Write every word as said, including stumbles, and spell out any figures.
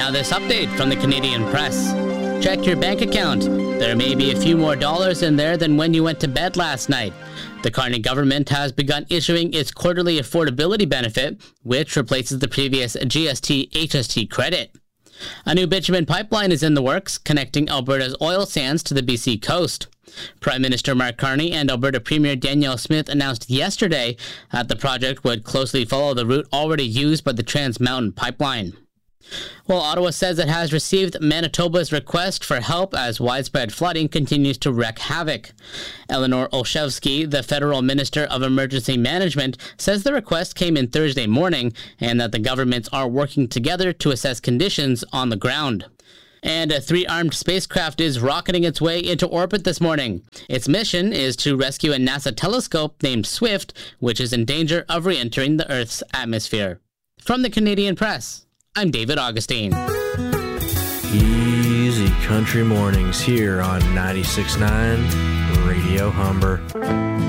Now this update from the Canadian Press. Check your bank account. There may be a few more dollars in there than when you went to bed last night. The Carney government has begun issuing its quarterly affordability benefit, which replaces the previous G S T H S T credit. A new bitumen pipeline is in the works, connecting Alberta's oil sands to the B C coast. Prime Minister Mark Carney and Alberta Premier Danielle Smith announced yesterday that the project would closely follow the route already used by the Trans Mountain Pipeline. Well, Ottawa says it has received Manitoba's request for help as widespread flooding continues to wreak havoc. Eleanor Olszewski, the federal minister of emergency management, says the request came in Thursday morning and that the governments are working together to assess conditions on the ground. And a three-armed spacecraft is rocketing its way into orbit this morning. Its mission is to rescue a NASA telescope named SWIFT, which is in danger of re-entering the Earth's atmosphere. From the Canadian Press, I'm David Augustine. Easy country mornings here on ninety-six point nine Radio Humber.